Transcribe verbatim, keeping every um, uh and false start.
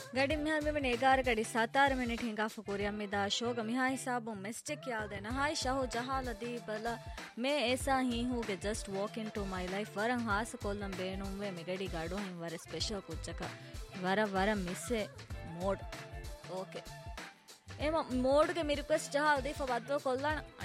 ಗಡಿ ಮಿಹಾರ್ ಮೆ ಬನೆ ಗ್ಯಾರಹ ಗಡಿ ಸತಾರ ಮಿನಿಟ್ ಹಿಂಗಾ ಫಕೂರಿ ಅಮ್ಮಿದಾ ಶೋಗ ಮಿಹಾ ಹಿಸಾಬು ಮಿಸ್ಟೇಕ್ ಯಾದೆ ನಹಾಯಿ ಶಹು ಜಹಾಲ ದಿ ಬಲ ಮೇ ಏಸಾ ಹಿ ಹೂಗೆ just walk in to my life ವರಂ ಹಾಸ Kollam ಬೇಣುಂವೆ ಮೆ ಗಡಿ ಗಡು ಹಿಂ ವರ ಸ್ಪೆಷಲ್ ಕುಚ್ಚಕ ವರ ವರ ಮಿಸ್ಸೆ ಮೋಡ್ ಓಕೆ ಏಮ ಮೋಡ್ಗೆ ಮಿ ರಿಕ್ವೆಸ್ಟ್ ಜಹಾಲ ದಿ ಫ ಬದ್ವ ಕೊಲ್ಲಣ